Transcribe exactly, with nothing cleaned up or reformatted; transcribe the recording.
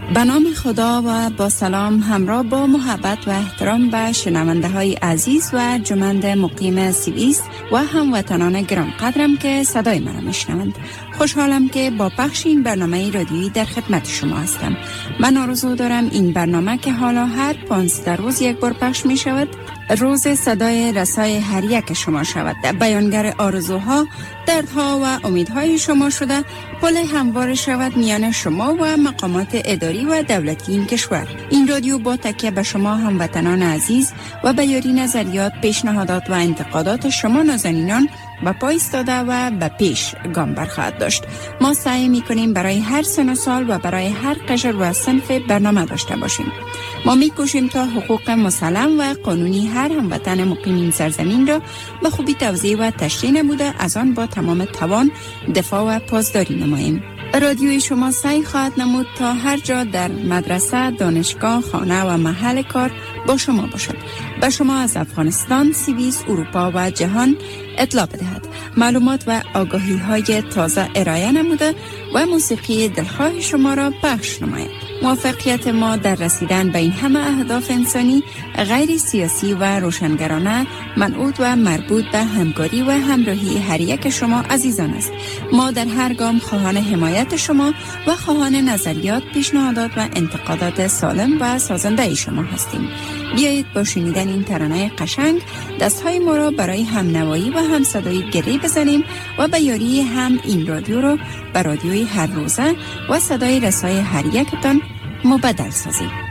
به نام خدا و با سلام همراه با محبت و احترام به شنونده های عزیز و ارجمند مقیم سوئیس و هموطنان گران قدرم که صدای من میشنوند. خوشحالم که با پخش این برنامه رادیویی در خدمت شما هستم. من آرزو دارم این برنامه که حالا هر پانزده روز یک بار پخش می شود، روز صدای رسای هر یک شما شود. بیانگر آرزوها، دردها و امیدهای شما شده، پل هموار شود میان شما و مقامات اداری و دولتی این کشور. این رادیو با تکیه به شما هموطنان عزیز و به یاری نظریات، پیشنهادات و انتقادات شما نازنینان با پای ایستاده و به پیش گام برخواهد داشت. ما سعی می‌کنیم برای هر سن و سال و برای هر قشر و صنف برنامه داشته باشیم. ما می‌کوشیم تا حقوق مسلم و قانونی هر هموطن مقیم این سرزمین را به خوبی توضیح و تشریح نموده از آن با تمام توان دفاع و پاسداری نماییم. رادیوی شما سعی خواهد نمود تا هر جا در مدرسه، دانشگاه، خانه و محل کار با شما باشد. به شما از افغانستان، سوئیس، اروپا و جهان اطلاع بدهد. معلومات و آگاهی های تازه ارائه نموده و موسیقی دلخواه شما را پخش نماید. موفقیت ما در رسیدن به این همه اهداف انسانی غیر سیاسی و روشنگرانه منعوت و مربوط به همکاری و همراهی هر یک شما عزیزان است. ما در هر گام خواهان حمایت شما و خواهان نظریات، پیشنهادات و انتقادات سالم و سازنده شما هستیم. بیایید با شنیدن این ترانه قشنگ دستهای ما را برای همنوایی و همصدایی گره بزنیم و به یاری هم این رادیو را به رادیوی هر روزه و صدای رسای هر یکتان مبدل سازیم.